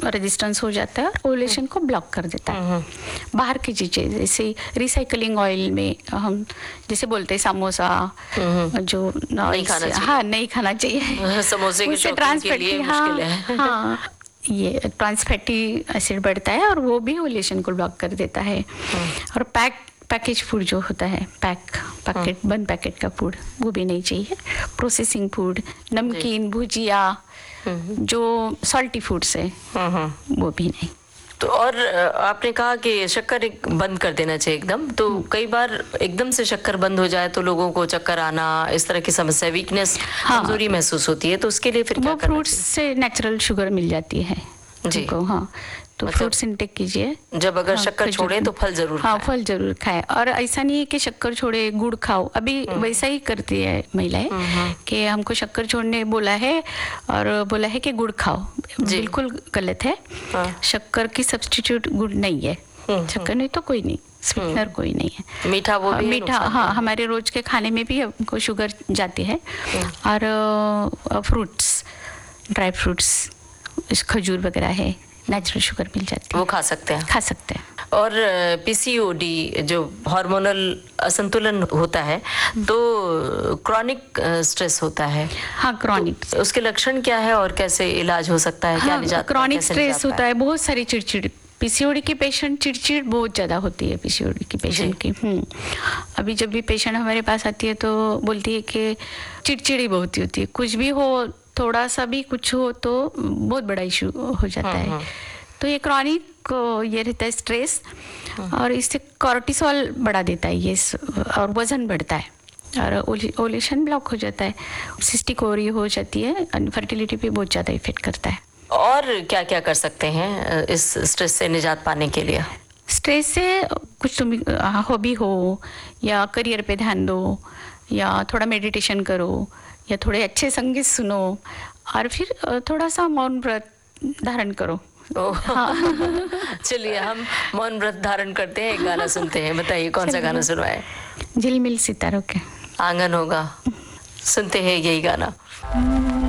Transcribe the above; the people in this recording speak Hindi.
रेजिस्टेंस हो जाता है और ओवुलेशन को ब्लॉक कर देता है। बाहर की चीज़ें जैसे रिसाइकलिंग ऑयल में हम जैसे बोलते हैं समोसा जो नहीं खाना चाहिए। हाँ नहीं खाना चाहिए समोसे के शौकीन के लिए मुश्किल है। हाँ ये ट्रांस फैटी एसिड बढ़ता है और वो भी ओवुलेशन को ब्लॉक कर देता है। और पैकेज फूड जो होता है पैकेट बंद पैकेट का फूड वो भी नहीं चाहिए। प्रोसेसिंग फूड, नमकीन, भुजिया, जो सॉल्टी फूड्स है वो भी नहीं। तो और आपने कहा कि शक्कर बंद कर देना चाहिए एकदम, तो कई बार एकदम से शक्कर बंद हो जाए तो लोगों को चक्कर आना, इस तरह की समस्या, वीकनेस, कमजोरी महसूस होती है, तो उसके लिए फिर क्या करना चाहिए? फ्रूट्स से नेचुरल शुगर मिल जाती है जी को। हाँ तो फ्रूट्स इंटेक कीजिए। जब अगर शक्कर छोड़े तो फल जरूर हाँ फल जरूर खाएं। और ऐसा नहीं है कि शक्कर छोड़े गुड़ खाओ, अभी वैसा ही करती है महिलाएं कि हमको शक्कर छोड़ने बोला है और बोला है कि गुड़ खाओ। बिल्कुल गलत है। शक्कर की सब्स्टिट्यूट गुड़ नहीं है। शक्कर नहीं तो कोई नहीं, स्वीटनर कोई नहीं है। मीठा वो भी मीठा हाँ हमारे रोज के खाने में भी हमको शुगर जाती है। और फ्रूट्स, ड्राई फ्रूट्स, खजूर वगैरह है, नेचुरल शुगर मिल जाती है, वो खा सकते हैं। और पीसीओडी जो हार्मोनल असंतुलन होता है तो क्रॉनिक स्ट्रेस होता है। हाँ क्रॉनिक तो उसके लक्षण क्या है और कैसे इलाज हो सकता है? हाँ, क्रॉनिक स्ट्रेस होता है, बहुत सारी चिड़चिड़। पीसीओडी की पेशेंट चिड़चिड़ बहुत ज़्यादा होती है पीसीओडी की पेशेंट की। अभी जब भी पेशेंट हमारे पास आती है तो बोलती है कि चिड़चिड़ी बहुत होती है, कुछ भी हो, थोड़ा सा भी कुछ हो तो बहुत बड़ा इशू हो जाता है। तो ये क्रॉनिक ये रहता है स्ट्रेस, और इससे कॉर्टिसोल बढ़ा देता है ये, और वजन बढ़ता है और ओवुलेशन ब्लॉक हो जाता है, सिस्टिक ओवरी हो जाती है, फर्टिलिटी पे बहुत ज़्यादा इफेक्ट करता है। और क्या क्या कर सकते हैं इस स्ट्रेस से निजात पाने के लिए? स्ट्रेस से कुछ तुम हॉबी हो या करियर पे ध्यान दो, या थोड़ा मेडिटेशन करो, या थोड़े अच्छे संगीत सुनो, और फिर थोड़ा सा मौन व्रत धारण करो। हाँ। चलिए हम मौन व्रत धारण करते हैं, एक गाना सुनते हैं। बताइए कौन सा गाना सुनवाए? झिलमिल सितारों के आंगन होगा, सुनते हैं यही गाना।